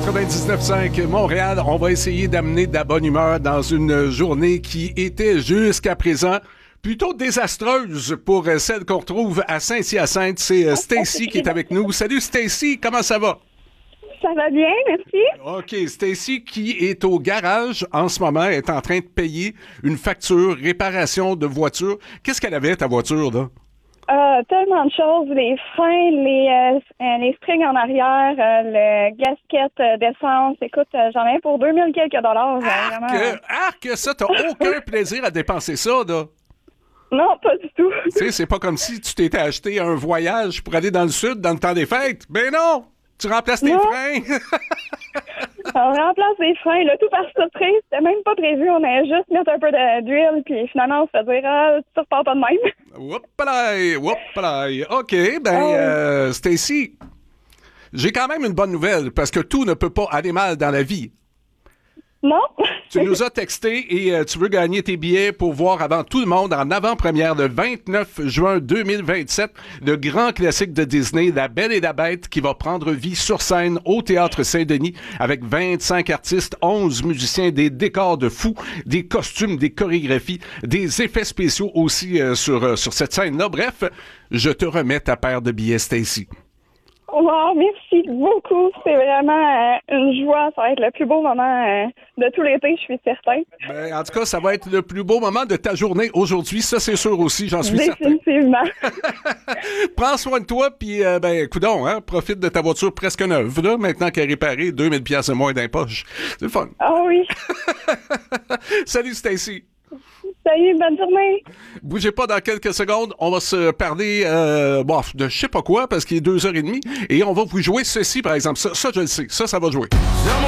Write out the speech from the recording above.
99.5 Montréal. On va essayer d'amener de la bonne humeur dans une journée qui était jusqu'à présent plutôt désastreuse pour celle qu'on retrouve à Saint-Hyacinthe. C'est Stacy qui est avec nous. Salut Stacy, comment ça va? Ça va bien, merci. OK, Stacy qui est au garage en ce moment, est en train de payer une facture, réparation de voiture. Qu'est-ce qu'elle avait, ta voiture, là? Tellement de choses, les freins, les springs en arrière, le gasket d'essence. Écoute, j'en ai pour 2000 quelques dollars. Que ça, t'as aucun plaisir à dépenser ça, là. Non, pas du tout. Tu sais, c'est pas comme si tu t'étais acheté un voyage pour aller dans le sud dans le temps des fêtes. Ben non! Tu remplaces tes freins. On remplace les freins, là, tout par surprise. C'était même pas prévu. On allait juste mettre un peu d'huile, puis finalement, on se fait dire, tu repars pas de même. Whoop-là. OK, Stacy, j'ai quand même une bonne nouvelle, parce que tout ne peut pas aller mal dans la vie. Non. Tu nous as texté et tu veux gagner tes billets pour voir avant tout le monde en avant-première le 29 juin 2027 le grand classique de Disney, La Belle et la Bête, qui va prendre vie sur scène au Théâtre Saint-Denis avec 25 artistes, 11 musiciens, des décors de fou, des costumes, des chorégraphies, des effets spéciaux aussi sur cette scène-là. Bref, je te remets ta paire de billets, Stacy. Wow, merci beaucoup. C'est vraiment une joie. Ça va être le plus beau moment de tout l'été, je suis certaine. En tout cas, ça va être le plus beau moment de ta journée aujourd'hui. Ça, c'est sûr aussi, j'en suis certain. Définitivement. Prends soin de toi, puis, coudonc, profite de ta voiture presque neuve, là, maintenant qu'elle est réparée, 2000 pièces de moins d'un poche. C'est le fun. Ah oui. Salut, Stacy. Salut, bonne journée. Bougez pas dans quelques secondes. On va se parler de je sais pas quoi, parce qu'il est 2h30, et on va vous jouer ceci, par exemple. Ça, je le sais. Ça va jouer.